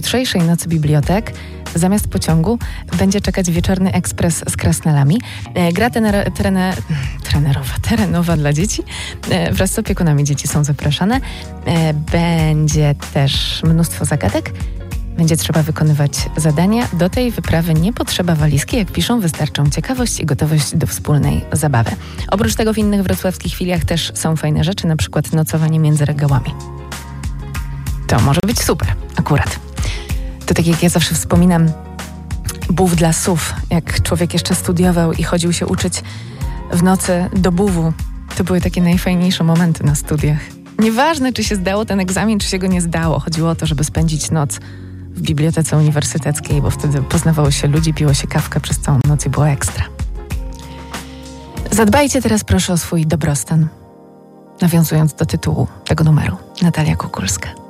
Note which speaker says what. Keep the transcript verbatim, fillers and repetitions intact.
Speaker 1: jutrzejszej nocy bibliotek zamiast pociągu będzie czekać wieczorny ekspres z krasnalami. E, gra tener, trene, trenerowa, terenowa dla dzieci. E, wraz z opiekunami dzieci są zapraszane. E, będzie też mnóstwo zagadek. Będzie trzeba wykonywać zadania. Do tej wyprawy nie potrzeba walizki, jak piszą, wystarczą ciekawość i gotowość do wspólnej zabawy. Oprócz tego w innych wrocławskich filiach też są fajne rzeczy, na przykład nocowanie między regałami. To może być super, akurat. To tak jak ja zawsze wspominam, bów dla sów. Jak człowiek jeszcze studiował i chodził się uczyć w nocy do buwu, to były takie najfajniejsze momenty na studiach. Nieważne, czy się zdało ten egzamin, czy się go nie zdało. Chodziło o to, żeby spędzić noc w bibliotece uniwersyteckiej, bo wtedy poznawało się ludzi, piło się kawkę przez całą noc i było ekstra. Zadbajcie teraz proszę o swój dobrostan. Nawiązując do tytułu tego numeru. Natalia Kukulska.